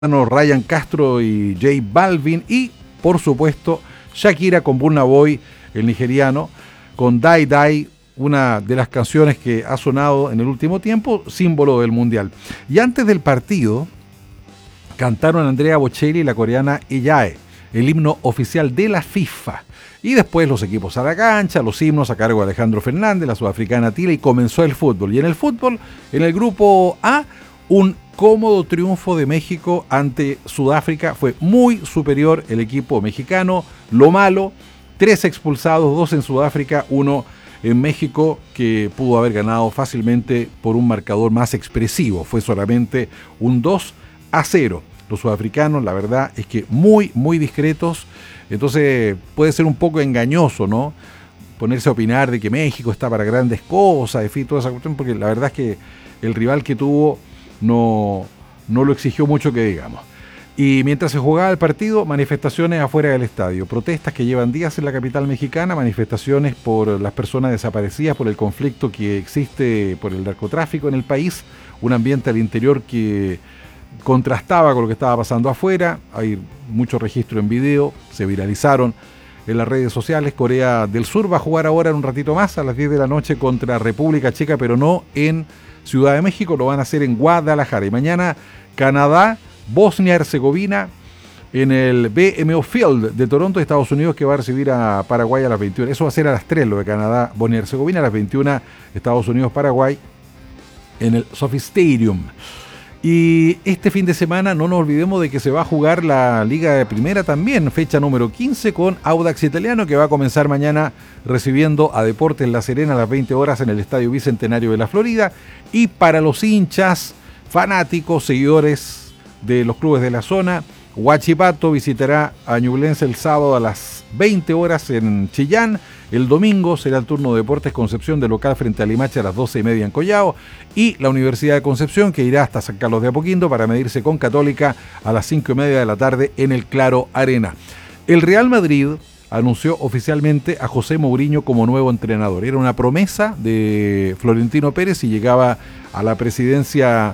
Ryan Castro y J Balvin, y por supuesto Shakira con Burna Boy, el nigeriano, con Die Die, una de las canciones que ha sonado en el último tiempo, símbolo del mundial. Y antes del partido cantaron Andrea Bocelli y la coreana Eyae, el himno oficial de la FIFA. Y después los equipos a la cancha, los himnos a cargo de Alejandro Fernández, la sudafricana Tila, y comenzó el fútbol. Y en el fútbol, en el grupo A, un cómodo triunfo de México ante Sudáfrica. Fue muy superior el equipo mexicano. Lo malo, 3 expulsados, 2 en Sudáfrica, 1 en México, que pudo haber ganado fácilmente por un marcador más expresivo. Fue solamente un 2-0. Los sudafricanos, la verdad es que muy discretos. Entonces puede ser un poco engañoso, ¿no?, ponerse a opinar de que México está para grandes cosas, en fin, toda esa cuestión, porque la verdad es que el rival que tuvo no lo exigió mucho, que digamos. Y mientras se jugaba el partido, manifestaciones afuera del estadio, protestas que llevan días en la capital mexicana, manifestaciones por las personas desaparecidas, por el conflicto que existe por el narcotráfico en el país, un ambiente al interior que contrastaba con lo que estaba pasando afuera. Hay mucho registro en video, se viralizaron en las redes sociales. Corea del Sur va a jugar ahora en un ratito más, a las 10 de la noche, contra República Checa, pero no en Ciudad de México, lo van a hacer en Guadalajara. Y mañana Canadá, Bosnia-Herzegovina, en el BMO Field de Toronto, Estados Unidos, que va a recibir a Paraguay a las 21. Eso va a ser a las 3, lo de Canadá, Bosnia-Herzegovina, a las 21, Estados Unidos-Paraguay, en el Sophie Stadium. Y este fin de semana no nos olvidemos de que se va a jugar la Liga de Primera también, fecha número 15, con Audax Italiano, que va a comenzar mañana recibiendo a Deportes La Serena a las 20 horas en el Estadio Bicentenario de la Florida. Y para los hinchas, fanáticos, seguidores de los clubes de la zona, Huachipato visitará a Ñublense el sábado a las 20 horas en Chillán. El domingo será el turno de Deportes Concepción de local frente a Limache a las 12:30 en Collao. Y la Universidad de Concepción, que irá hasta San Carlos de Apoquindo para medirse con Católica a las 5:30 de la tarde en el Claro Arena. El Real Madrid anunció oficialmente a José Mourinho como nuevo entrenador. Era una promesa de Florentino Pérez y llegaba a la presidencia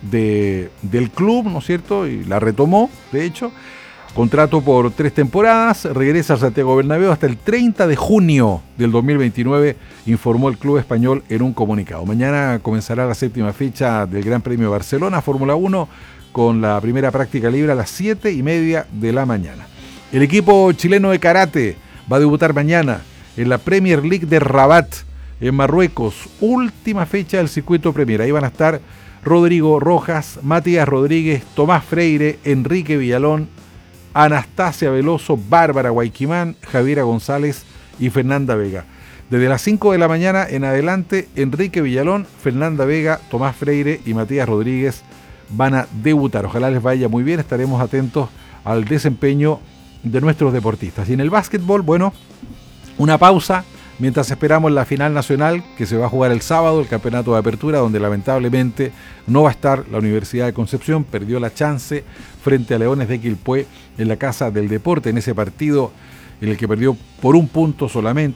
del club, ¿no es cierto? Y la retomó, de hecho. Contrato por 3 temporadas, regresa a Santiago Bernabéu hasta el 30 de junio del 2029, informó el club español en un comunicado. Mañana comenzará la 7ª fecha del Gran Premio de Barcelona, Fórmula 1, con la primera práctica libre a las 7:30 de la mañana. El equipo chileno de karate va a debutar mañana en la Premier League de Rabat, en Marruecos, última fecha del circuito Premier. Ahí van a estar Rodrigo Rojas, Matías Rodríguez, Tomás Freire, Enrique Villalón, Anastasia Veloso, Bárbara Guayquimán, Javiera González y Fernanda Vega. Desde las 5 de la mañana en adelante, Enrique Villalón, Fernanda Vega, Tomás Freire y Matías Rodríguez van a debutar. Ojalá les vaya muy bien, estaremos atentos al desempeño de nuestros deportistas. Y en el básquetbol, bueno, una pausa mientras esperamos la final nacional, que se va a jugar el sábado, el campeonato de apertura, donde lamentablemente no va a estar la Universidad de Concepción. Perdió la chance frente a Leones de Quilpué en la Casa del Deporte, en ese partido en el que perdió por un punto solamente,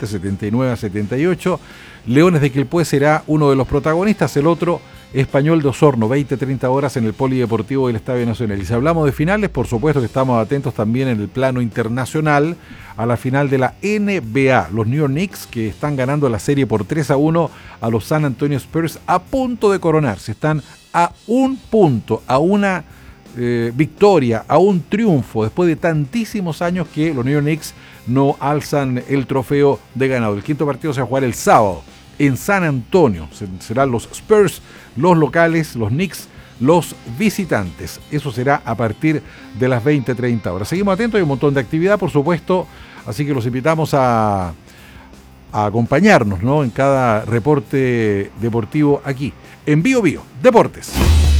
79-78. Leones de Quilpué será uno de los protagonistas, el otro Español de Osorno, 20-30 horas en el Polideportivo del Estadio Nacional. Y si hablamos de finales, por supuesto que estamos atentos también en el plano internacional a la final de la NBA. Los New York Knicks, que están ganando la serie por 3-1 a los San Antonio Spurs, a punto de coronarse. Están a un punto, a una victoria, a un triunfo, después de tantísimos años que los New York Knicks no alzan el trofeo de ganador. El quinto partido se va a jugar el sábado en San Antonio. Serán los Spurs los locales, los Knicks los visitantes. Eso será a partir de las 20:30 horas. Seguimos atentos, hay un montón de actividad, por supuesto, así que los invitamos a acompañarnos, ¿no?, en cada reporte deportivo aquí en Bio Bio Deportes.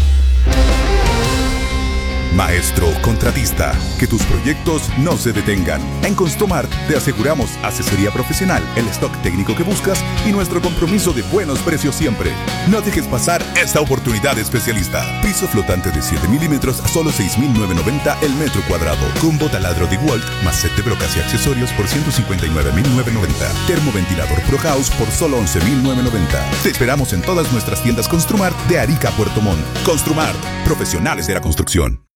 Maestro contratista, que tus proyectos no se detengan. En Construmart te aseguramos asesoría profesional, el stock técnico que buscas y nuestro compromiso de buenos precios siempre. No dejes pasar esta oportunidad especialista. Piso flotante de 7 milímetros a solo 6.990 el metro cuadrado. Combo taladro de Walt más set de brocas y accesorios por 159.990. Termoventilador Pro House por solo 11.990. Te esperamos en todas nuestras tiendas Construmart de Arica a Puerto Montt. Construmart, profesionales de la construcción.